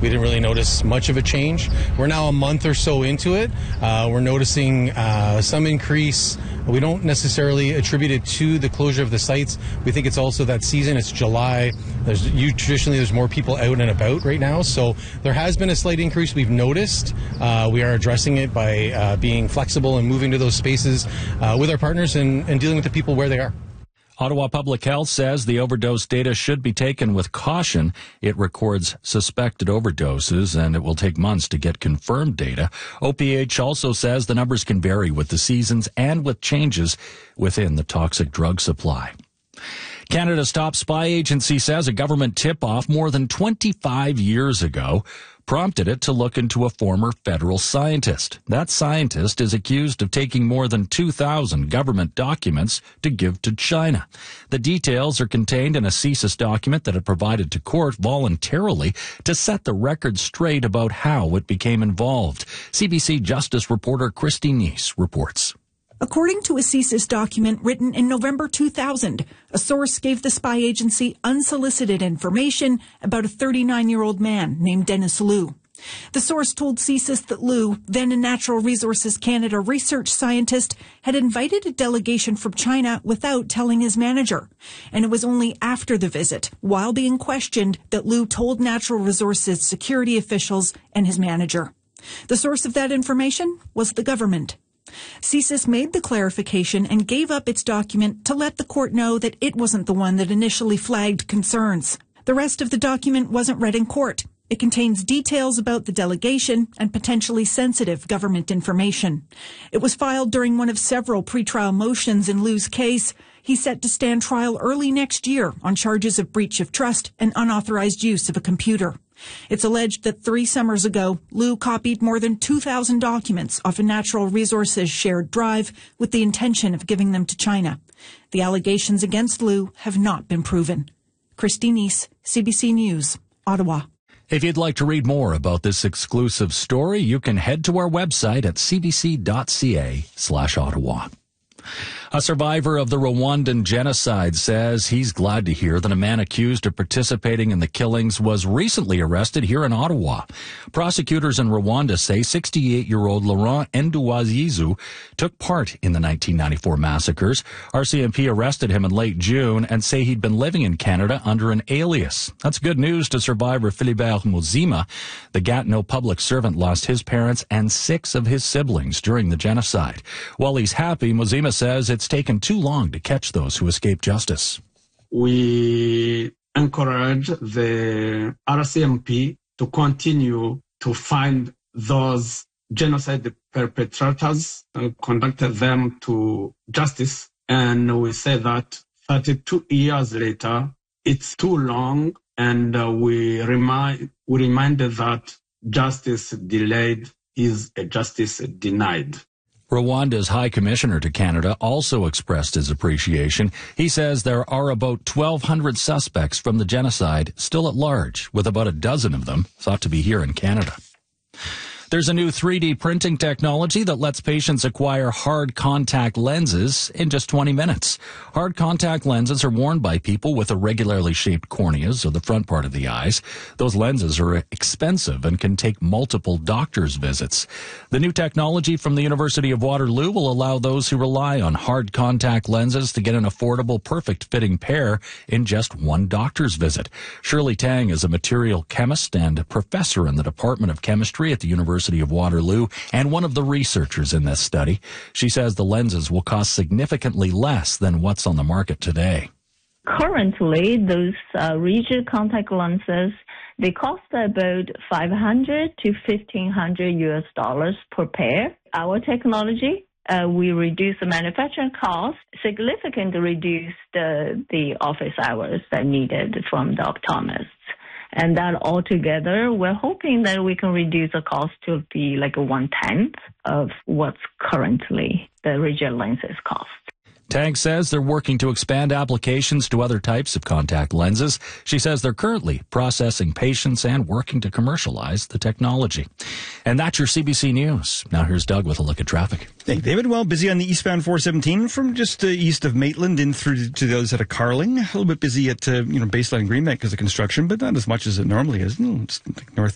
we didn't really notice much of a change. We're now a month or so into it. We're noticing some increase. We don't necessarily attribute it to the closure of the sites. We think it's also that season. It's July. Traditionally, there's more people out and about right now. So there has been a slight increase we've noticed. We are addressing it by being flexible and moving to those spaces with our partners and dealing with the people where they are. Ottawa Public Health says the overdose data should be taken with caution. It records suspected overdoses, and it will take months to get confirmed data. OPH also says the numbers can vary with the seasons and with changes within the toxic drug supply. Canada's top spy agency says a government tip-off more than 25 years ago prompted it to look into a former federal scientist. That scientist is accused of taking more than 2,000 government documents to give to China. The details are contained in a CSIS document that it provided to court voluntarily to set the record straight about how it became involved. CBC Justice reporter Christy Neese reports. According to a CSIS document written in November 2000, a source gave the spy agency unsolicited information about a 39-year-old man named Dennis Liu. The source told CSIS that Liu, then a Natural Resources Canada research scientist, had invited a delegation from China without telling his manager. And it was only after the visit, while being questioned, that Liu told Natural Resources security officials and his manager. The source of that information was the government. CSIS made the clarification and gave up its document to let the court know that it wasn't the one that initially flagged concerns. The rest of the document wasn't read in court. It contains details about the delegation and potentially sensitive government information. It was filed during one of several pretrial motions in Liu's case. He's set to stand trial early next year on charges of breach of trust and unauthorized use of a computer. It's alleged that 3 summers ago, Liu copied more than 2,000 documents off a Natural Resources shared drive with the intention of giving them to China. The allegations against Liu have not been proven. Christy Neese, CBC News, Ottawa. If you'd like to read more about this exclusive story, you can head to our website at cbc.ca/Ottawa. A survivor of the Rwandan genocide says he's glad to hear that a man accused of participating in the killings was recently arrested here in Ottawa. Prosecutors in Rwanda say 68-year-old Laurent Nduwayezu took part in the 1994 massacres. RCMP arrested him in late June and say he'd been living in Canada under an alias. That's good news to survivor Philibert Muzima. The Gatineau public servant lost his parents and 6 of his siblings during the genocide. While he's happy, Muzima says it's taken too long to catch those who escaped justice. We encourage the RCMP to continue to find those genocide perpetrators and conduct them to justice. And we say that 32 years later, it's too long, and we reminded that justice delayed is a justice denied. Rwanda's High Commissioner to Canada also expressed his appreciation. He says there are about 1,200 suspects from the genocide still at large, with about a dozen of them thought to be here in Canada. There's a new 3D printing technology that lets patients acquire hard contact lenses in just 20 minutes. Hard contact lenses are worn by people with irregularly shaped corneas, or the front part of the eyes. Those lenses are expensive and can take multiple doctor's visits. The new technology from the University of Waterloo will allow those who rely on hard contact lenses to get an affordable, perfect-fitting pair in just one doctor's visit. Shirley Tang is a material chemist and professor in the Department of Chemistry at the University of Waterloo and one of the researchers in this study. She says the lenses will cost significantly less than what's on the market today. Currently, those rigid contact lenses, they cost about $500 to $1,500 per pair. Our technology, we reduce the manufacturing cost, significantly reduce the office hours that needed from the optometrists. And that altogether, we're hoping that we can reduce the cost to be like 1/10 of what's currently the rigid lenses cost. Tang says they're working to expand applications to other types of contact lenses. She says they're currently processing patients and working to commercialize the technology. And that's your CBC News. Now here's Doug with a look at traffic. Thank you, David. Well, busy on the eastbound 417 from just east of Maitland in through to the other side of Carling. A little bit busy at Baseline and Greenbank because of construction, but not as much as it normally is. Just like north